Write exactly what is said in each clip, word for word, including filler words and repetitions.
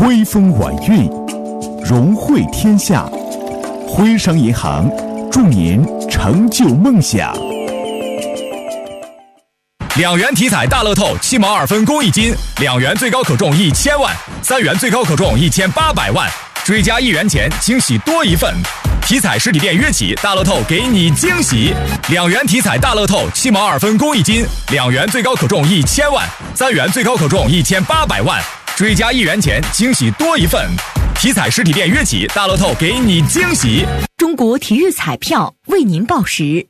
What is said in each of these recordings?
徽风晚韵，融汇天下。徽商银行祝您成就梦想。 两元体彩大乐透七毛二分公益金，两元最高可中一千万，三元最高可中一千八百万，追加一元钱，惊喜多一份。体彩实体店约起，大乐透给你惊喜。两元体彩大乐透七毛二分公益金，两元最高可中一千万，三元最高可中一千八百万，追加一元钱，惊喜多一份。体彩实体店约起，大乐透给你惊喜。 中国体育彩票为您报时。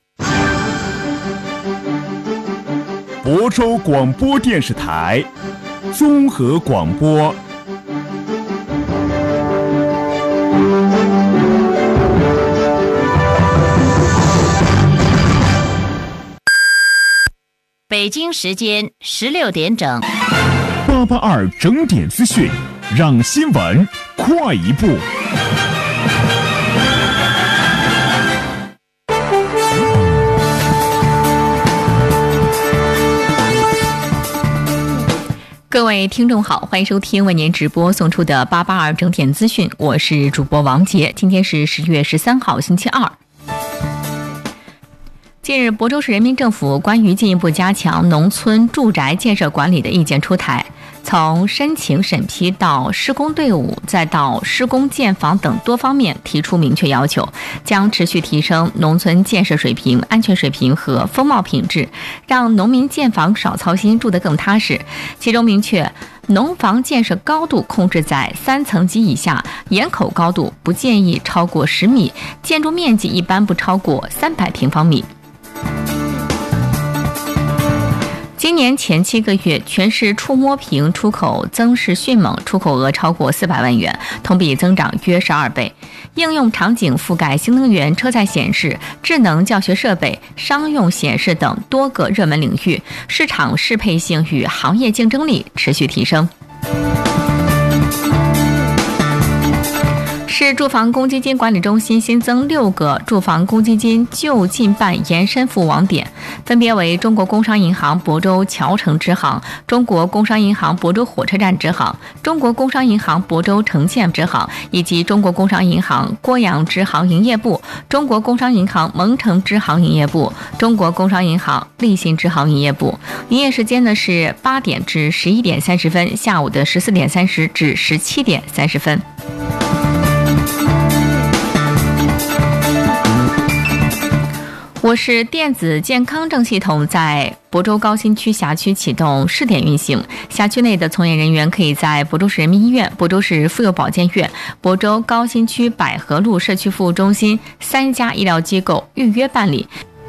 亳州广播电视台综合广播。 北京时间十六点整， 八八二整点资讯，让新闻快一步。 各位听众好，欢迎收听为您直播送出的八八二整点资讯，我是主播王杰。今天是十月十三号，星期二。近日，亳州市人民政府关于进一步加强农村住宅建设管理的意见出台，从申请审批到施工队伍，再到施工建房等多方面提出明确要求，将持续提升农村建设水平、安全水平和风貌品质，让农民建房少操心，住得更踏实。其中明确，农房建设高度控制在三层及以下，檐口高度不建议超过十米，建筑面积一般不超过三百平方米。今年前七个月，全市触摸屏出口增势迅猛，出口额超过四百万元，同比增长约十二倍。应用场景覆盖新能源车载显示、智能教学设备、商用显示等多个热门领域，市场适配性与行业竞争力持续提升。市住房公积金管理中心新增六个住房公积金就近办延伸服务网点，分别为中国工商银行亳州侨城支行、中国工商银行亳州火车站支行、中国工商银行亳州城县支行以及中国工商银行郭阳支行营业部、中国工商银行蒙城支行营业部、中国工商银行立信支行营业部。营业时间呢是八点至十一点三十分，下午的十四点三十至十七点三十分。我市电子健康证系统在亳州高新区辖区启动试点运行，辖区内的从业人员可以在亳州市人民医院、亳州市妇幼保健院、亳州高新区百合路社区服务中心三家医疗机构预约办理。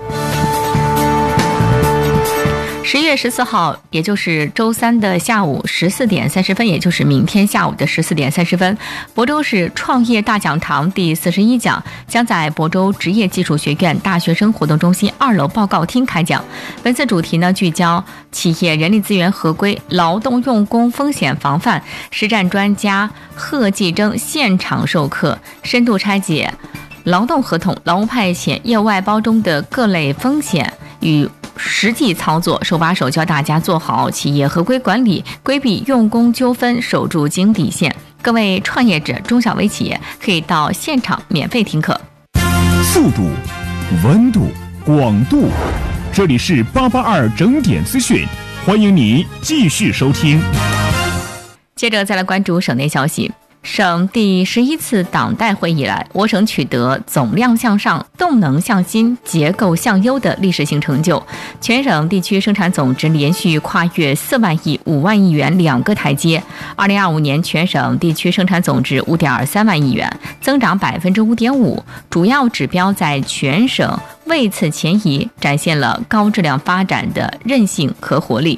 十月十四号，也就是周三的下午十四点三十分，也就是明天下午的十四点三十分，亳州市创业大讲堂第四十一讲将在亳州职业技术学院大学生活动中心二楼报告厅开讲。本次主题呢，聚焦企业人力资源合规、劳动用工风险防范，实战专家贺继征现场授课，深度拆解劳动合同、劳务派遣、业务外包中的各类风险与实际操作，手把手教大家做好企业合规管理，规避用工纠纷，守住经营底线。各位创业者、中小微企业可以到现场免费听课。 速度、温度、广度，这里是八八二整点资讯，欢迎你继续收听。 接着再来关注省内消息。省第十一次党代会以来，我省取得总量向上、动能向新、结构向优的历史性成就，全省地区生产总值连续跨越四万亿、五万亿元两个台阶。二零二五年全省地区生产总值五点二三万亿元，增长百分之五点五，主要指标在全省位次前移，展现了高质量发展的韧性和活力。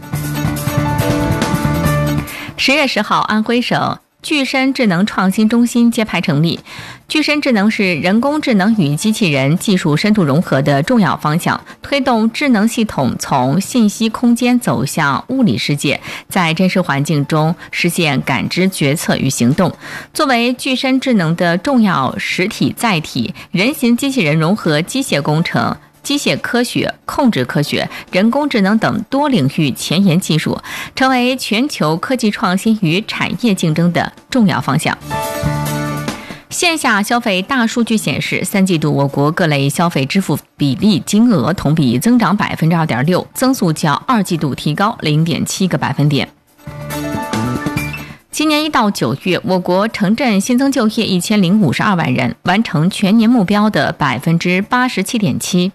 十月十号，安徽省聚深智能创新中心揭牌成立。聚深智能是人工智能与机器人技术深度融合的重要方向，推动智能系统从信息空间走向物理世界，在真实环境中实现感知、决策与行动。作为聚深智能的重要实体载体，人形机器人融合机械工程、 机械科学、控制科学、人工智能等多领域前沿技术，成为全球科技创新与产业竞争的重要方向。线下消费大数据显示，三季度我国各类消费支付比例金额同比增长百分之二点六，增速较二季度提高零点七个百分点。今年一到九月，我国城镇新增就业一千零五十二万人，完成全年目标的百分之八十七点七。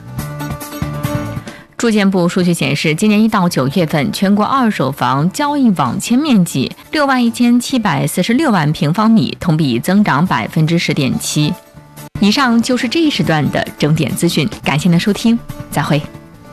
住建部数据显示，今年一到九月份，全国二手房交易网签面积六万一千七百四十六万平方米，同比增长百分之十点七。以上就是这一时段的整点资讯，感谢您的收听，再会。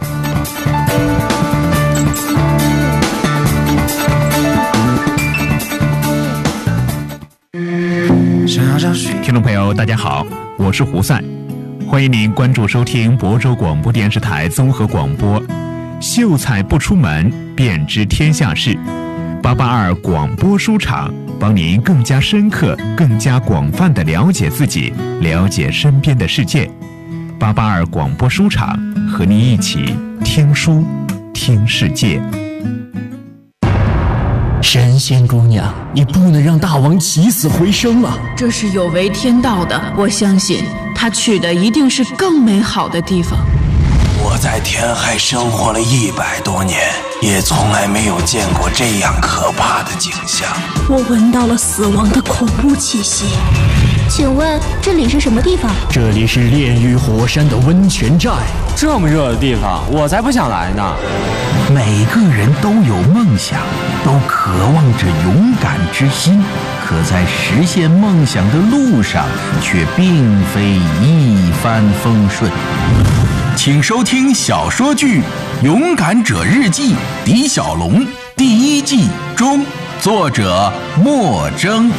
听众朋友，大家好，我是胡赛。欢迎您关注收听亳州广播电视台综合广播，秀才不出门，便知天下事。八八二广播书场，帮您更加深刻、更加广泛地了解自己，了解身边的世界。八八二广播书场，和您一起听书，听世界。 神仙姑娘，你不能让大王起死回生啊！ 这是有违天道的，我相信他去的一定是更美好的地方。 我在天海生活了一百多年，也从来没有见过这样可怕的景象。 我闻到了死亡的恐怖气息。 请问这里是什么地方？ 这里是炼狱火山的温泉寨。 这么热的地方，我才不想来呢。 每个人都有梦想，都渴望着勇敢之心，可在实现梦想的路上，却并非一帆风顺。 请收听小说剧《勇敢者日记》狄小龙第一季中，作者莫征。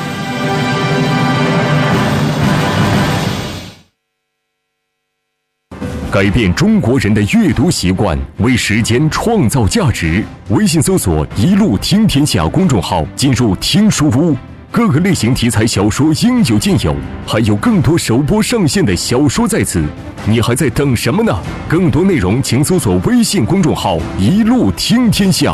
改变中国人的阅读习惯，为时间创造价值。微信搜索“一路听天下”公众号，进入听书屋，各个类型题材小说应有尽有，还有更多首播上线的小说在此。你还在等什么呢？更多内容请搜索微信公众号“一路听天下”。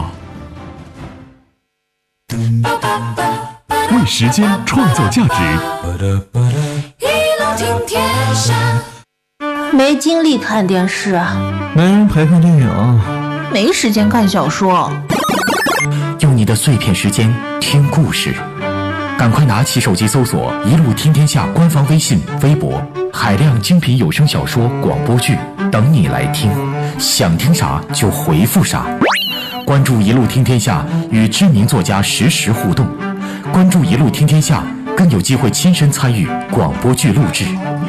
为时间创造价值。 一路听天下。 没精力看电视啊， 没人陪看电影， 没时间看小说。 用你的碎片时间听故事，赶快拿起手机搜索“一路听天下”官方微信、微博，海量精品有声小说、广播剧等你来听。想听啥就回复啥。关注“一路听天下”，与知名作家实时互动。关注“一路听天下”，更有机会亲身参与广播剧录制。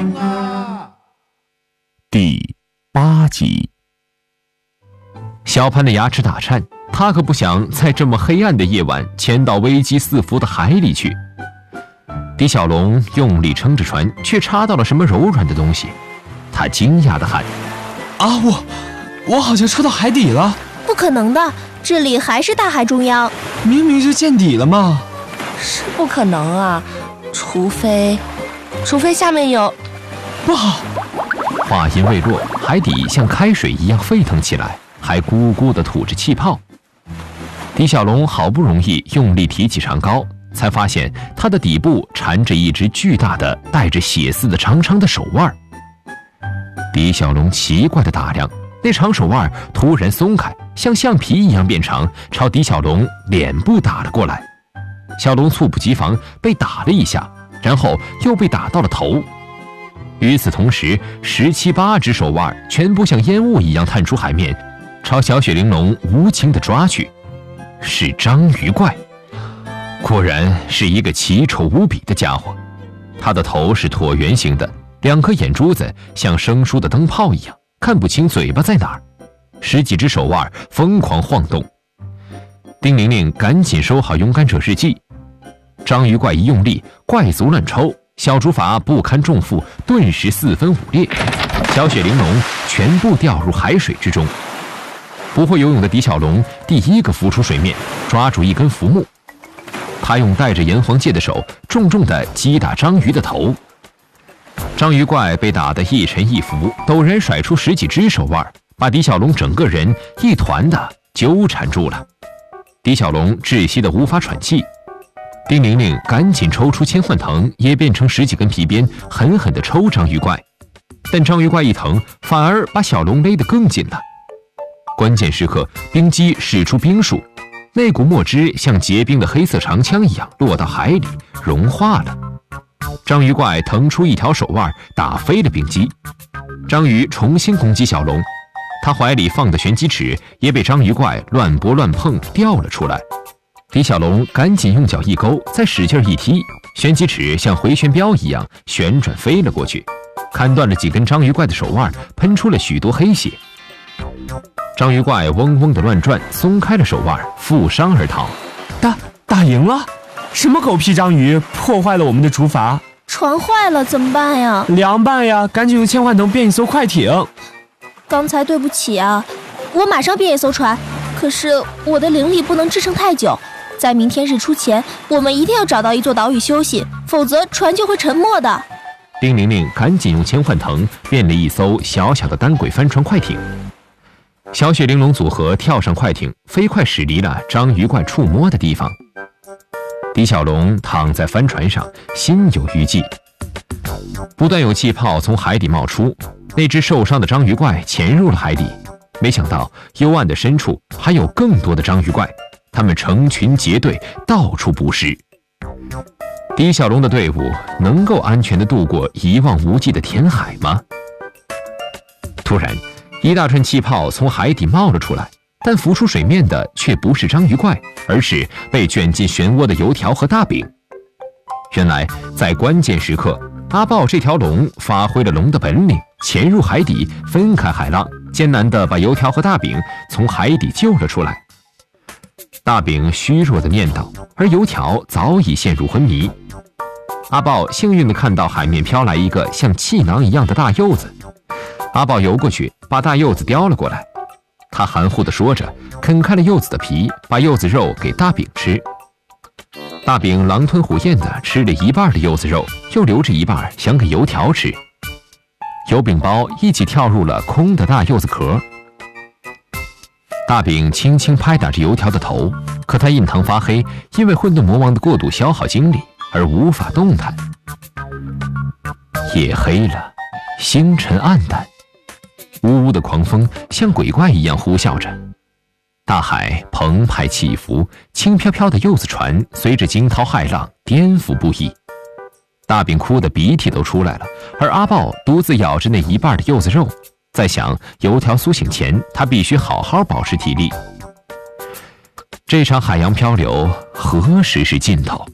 第八集， 小潘的牙齿打颤，他可不想在这么黑暗的夜晚潜到危机四伏的海里去。狄小龙用力撑着船，却插到了什么柔软的东西。他惊讶地喊：“ 啊，我，我好像戳到海底了！” 不可能的，这里还是大海中央。 明明就见底了嘛！ 是不可能啊，除非，除非下面有…… 不好！ 话音未落，海底像开水一样沸腾起来，还咕咕地吐着气泡。狄小龙好不容易用力提起长篙，才发现它的底部缠着一只巨大的带着血丝的长长的手腕。狄小龙奇怪地打量，那长手腕突然松开，像橡皮一样变长，朝狄小龙脸部打了过来。小龙猝不及防被打了一下，然后又被打到了头。与此同时，十七八只手腕全部像烟雾一样探出海面，朝小雪玲珑无情地抓去。是章鱼怪，果然是一个奇丑无比的家伙。他的头是椭圆形的，两颗眼珠子像生疏的灯泡一样，看不清嘴巴在哪儿。十几只手腕疯狂晃动。丁玲玲赶紧收好勇敢者日记。章鱼怪一用力，怪足乱抽，小竹筏不堪重负，顿时四分五裂，小雪玲珑全部掉入海水之中。不会游泳的狄小龙第一个浮出水面，抓住一根浮木。他用带着炎黄芥的手重重地击打章鱼的头。 章鱼怪被打得一沉一浮，陡然甩出十几只手腕，把狄小龙整个人一团的纠缠住了。狄小龙窒息的无法喘气，丁玲玲赶紧抽出千幻藤，也变成十几根皮鞭，狠狠地抽章鱼怪。但章鱼怪一疼，反而把小龙勒得更紧了。关键时刻，冰姬使出冰术，那股墨汁像结冰的黑色长枪一样落到海里，融化了。章鱼怪腾出一条手腕，打飞了冰姬。章鱼重新攻击小龙，他怀里放的玄机尺也被章鱼怪乱拨乱碰掉了出来。狄小龙赶紧用脚一勾，再使劲一踢，玄机尺像回旋镖一样旋转飞了过去，砍断了几根章鱼怪的手腕，喷出了许多黑血。章鱼怪嗡嗡地乱转，松开了手腕，负伤而逃。 打打赢了？什么狗屁章鱼破坏了我们的竹筏？ 船坏了怎么办呀？ 凉拌呀，赶紧用千幻藤变一艘快艇。 刚才对不起啊，我马上变一艘船，可是我的灵力不能支撑太久，在明天日出前，我们一定要找到一座岛屿休息，否则船就会沉没的。 丁玲玲赶紧用千幻藤变了一艘小小的单轨帆船快艇。小雪玲珑组合跳上快艇，飞快驶离了章鱼怪触摸的地方。狄小龙躺在帆船上，心有余悸。不断有气泡从海底冒出，那只受伤的章鱼怪潜入了海底。没想到幽暗的深处还有更多的章鱼怪，它们成群结队，到处捕食。狄小龙的队伍能够安全地渡过一望无际的填海吗？突然，一大串气泡从海底冒了出来，但浮出水面的却不是章鱼怪，而是被卷进漩涡的油条和大饼。原来，在关键时刻，阿豹这条龙发挥了龙的本领，潜入海底，分开海浪，艰难地把油条和大饼从海底救了出来。大饼虚弱地念叨，而油条早已陷入昏迷。阿豹幸运地看到海面飘来一个像气囊一样的大柚子，阿豹游过去，把大柚子叼了过来。他含糊地说着，啃开了柚子的皮，把柚子肉给大饼吃。大饼狼吞虎咽地吃了一半的柚子肉，又留着一半想给油条吃。油饼包一起跳入了空的大柚子壳。大饼轻轻拍打着油条的头，可他印堂发黑，因为混沌魔王的过度消耗精力而无法动弹。夜黑了，星辰暗淡，呜呜的狂风像鬼怪一样呼啸着。大海澎湃起伏，轻飘飘的柚子船随着惊涛骇浪颠覆不已。大饼哭得鼻涕都出来了，而阿豹独自咬着那一半的柚子肉，在想油条苏醒前，他必须好好保持体力。这场海洋漂流何时是尽头？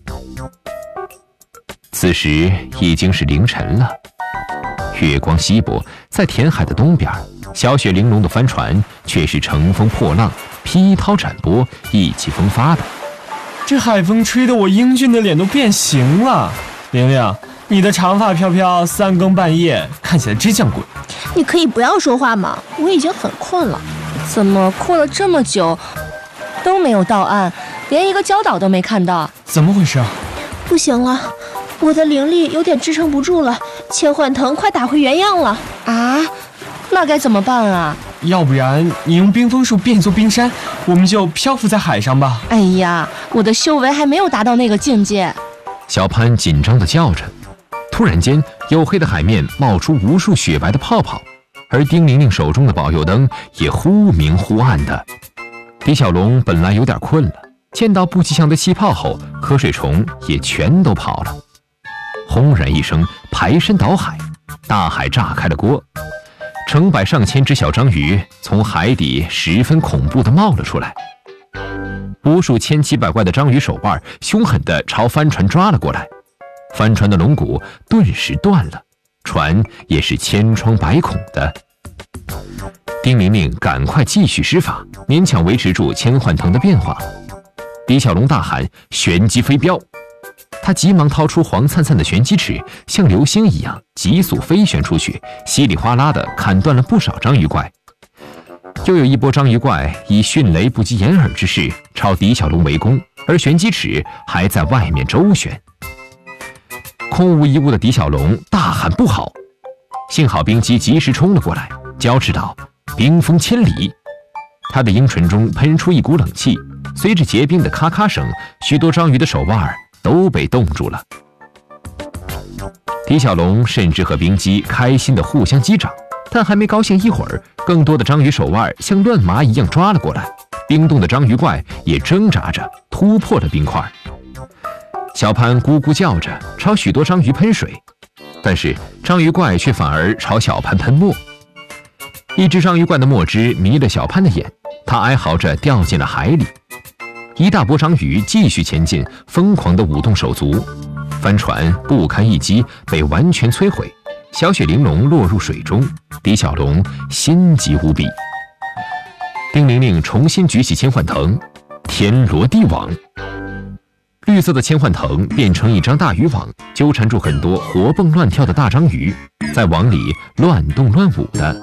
此时已经是凌晨了，月光稀薄，在填海的东边，小雪玲珑的帆船却是乘风破浪，劈涛斩波，意气风发的。 这海风吹得我英俊的脸都变形了。玲玲，你的长发飘飘，三更半夜看起来真像鬼。 你可以不要说话吗？我已经很困了。怎么困了这么久都没有到岸，连一个礁岛都没看到？ 怎么回事啊？ 不行了，我的灵力有点支撑不住了，千幻藤快打回原样了。啊，那该怎么办啊？ 要不然你用冰封术变一座冰山，我们就漂浮在海上吧。 哎呀，我的修为还没有达到那个境界。 小潘紧张地叫着。突然间，黝黑的海面冒出无数雪白的泡泡，而丁玲玲手中的保佑灯也忽明忽暗的。狄小龙本来有点困了，见到不吉祥的气泡后，瞌睡虫也全都跑了。轰然一声，排山倒海，大海炸开了锅，成百上千只小章鱼从海底十分恐怖地冒了出来。无数千奇百怪的章鱼手腕凶狠地朝帆船抓了过来，帆船的龙骨顿时断了，船也是千疮百孔的。丁玲玲赶快继续施法，勉强维持住千幻藤的变化。狄小龙大喊：“玄机飞镖！”他急忙掏出黄灿灿的玄机尺，像流星一样急速飞旋出去，稀里哗啦地砍断了不少章鱼怪。又有一波章鱼怪以迅雷不及掩耳之势朝狄小龙围攻，而玄机尺还在外面周旋。 空无一物的狄小龙大喊不好，幸好冰姬及时冲了过来，交织道：“冰封千里。”他的鹰唇中喷出一股冷气，随着结冰的咔咔声，许多章鱼的手腕都被冻住了。狄小龙甚至和冰姬开心地互相击掌，但还没高兴一会儿，更多的章鱼手腕像乱麻一样抓了过来，冰冻的章鱼怪也挣扎着突破了冰块。小潘咕咕叫着朝许多章鱼喷水，但是章鱼怪却反而朝小潘喷墨。一只章鱼怪的墨汁迷了小潘的眼，他哀嚎着掉进了海里。一大波章鱼继续前进，疯狂地舞动手足，帆船不堪一击，被完全摧毁。小雪玲珑落入水中，狄小龙心急无比。丁玲玲重新举起千幻藤，天罗地网。绿色的千幻藤变成一张大渔网，纠缠住很多活蹦乱跳的大章鱼，在网里乱动乱舞的。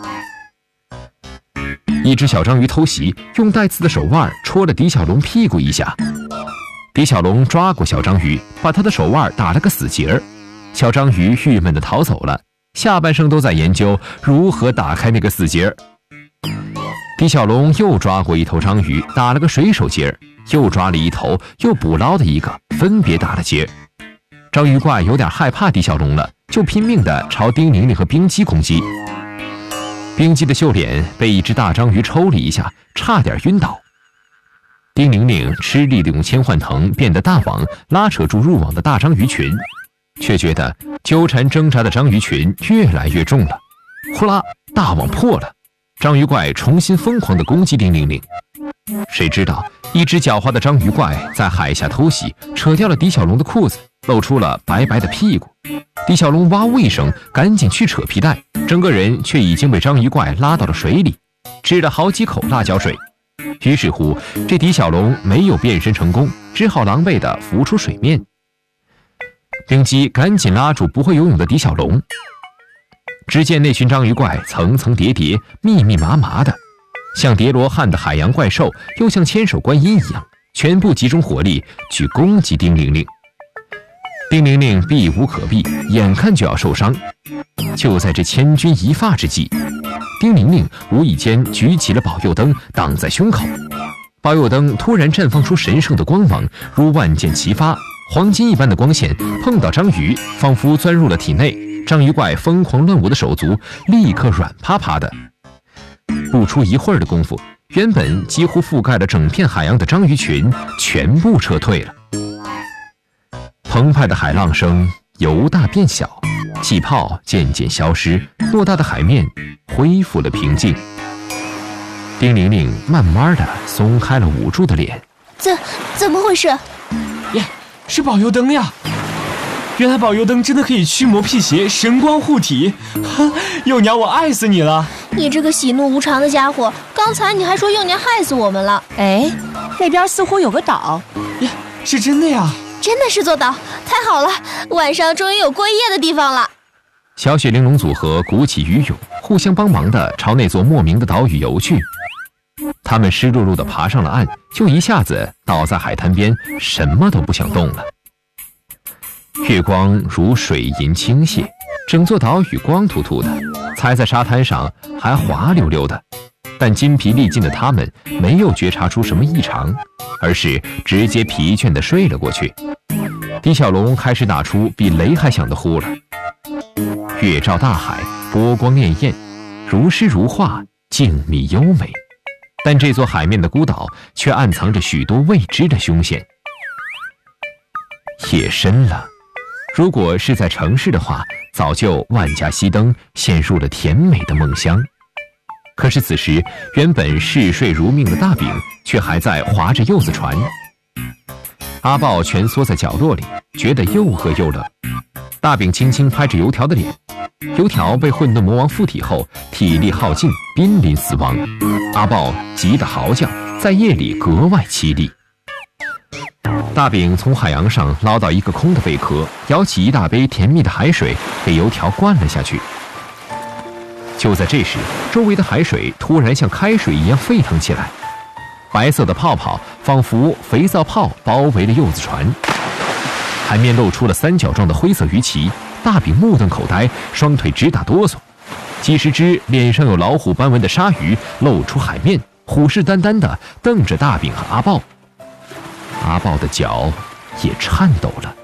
一只小章鱼偷袭，用带刺的手腕戳了狄小龙屁股一下。狄小龙抓过小章鱼，把他的手腕打了个死结儿。小章鱼郁闷地逃走了，下半生都在研究如何打开那个死结儿。狄小龙又抓过一头章鱼，打了个水手结儿，又抓了一头，又捕捞的一个，分别打了结。章鱼怪有点害怕狄小龙了，就拼命地朝丁玲玲和冰姬攻击。冰姬的秀脸被一只大章鱼抽了一下，差点晕倒。丁玲玲吃力地用千幻藤变得大网拉扯住入网的大章鱼群，却觉得纠缠挣扎的章鱼群越来越重了。呼啦，大网破了，章鱼怪重新疯狂地攻击丁玲玲。谁知道一只狡猾的章鱼怪在海下偷袭，扯掉了狄小龙的裤子，露出了白白的屁股。狄小龙哇呜一声，赶紧去扯皮带，整个人却已经被章鱼怪拉到了水里，吃了好几口辣椒水。于是乎，这狄小龙没有变身成功，只好狼狈地浮出水面。冰姬赶紧拉住不会游泳的狄小龙。只见那群章鱼怪层层叠叠，密密麻麻的，像叠罗汉的海洋怪兽，又像千手观音一样，全部集中火力去攻击丁玲玲。丁玲玲避无可避，眼看就要受伤。就在这千钧一发之际，丁玲玲无意间举起了保佑灯，挡在胸口。保佑灯突然绽放出神圣的光芒，如万箭齐发，黄金一般的光线碰到章鱼，仿佛钻入了体内。章鱼怪疯狂乱舞的手足立刻软趴趴的。不出一会儿的功夫，原本几乎覆盖了整片海洋的章鱼群全部撤退了。澎湃的海浪声由大变小，气泡渐渐消失，偌大的海面恢复了平静。丁玲玲慢慢地松开了捂住的脸。 怎怎么回事？ 耶，是保佑灯呀！原来保佑灯真的可以驱魔辟邪，神光护体。哈，幼娘，我爱死你了！ 你这个喜怒无常的家伙，刚才你还说幼娘害死我们了。 哎，那边似乎有个岛。 呀，是真的呀！ 真的是座岛，太好了，晚上终于有过夜的地方了。 小雪玲珑组合鼓起鱼泳，互相帮忙地朝那座莫名的岛屿游去。他们湿漉漉地爬上了岸，就一下子倒在海滩边，什么都不想动了。月光如水银倾泻，整座岛屿光秃秃的，踩在沙滩上还滑溜溜的。但筋疲力尽的他们没有觉察出什么异常，而是直接疲倦地睡了过去。狄小龙开始打出比雷还响的呼了。月照大海，波光潋滟，如诗如画，静谧优美。但这座海面的孤岛却暗藏着许多未知的凶险。夜深了，如果是在城市的话，早就万家熄灯，陷入了甜美的梦乡。可是此时，原本嗜睡如命的大饼却还在划着柚子船。阿豹蜷缩在角落里，觉得又饿又冷。大饼轻轻拍着油条的脸，油条被混沌魔王附体后，体力耗尽，濒临死亡。阿豹急得嚎叫，在夜里格外凄厉。大饼从海洋上捞到一个空的贝壳，舀起一大杯甜蜜的海水，给油条灌了下去。就在这时，周围的海水突然像开水一样沸腾起来，白色的泡泡仿佛肥皂泡包围了柚子船。 海面露出了三角状的灰色鱼鳍，大饼目瞪口呆，双腿直打哆嗦。几十只脸上有老虎斑纹的鲨鱼露出海面，虎视眈眈地瞪着大饼和阿豹。阿豹的脚也颤抖了。